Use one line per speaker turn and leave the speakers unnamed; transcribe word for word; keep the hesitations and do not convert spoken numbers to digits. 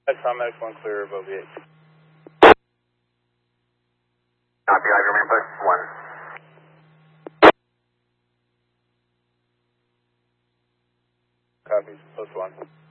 That's Tom X one clear of O V eight.
Copy, I remember post one.
Copies, post one.